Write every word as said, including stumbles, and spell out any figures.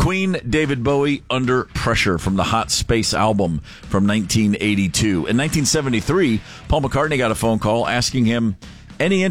Queen, David Bowie, Under Pressure from the Hot Space album from nineteen eighty-two. In nineteen seventy-three, Paul McCartney got a phone call asking him any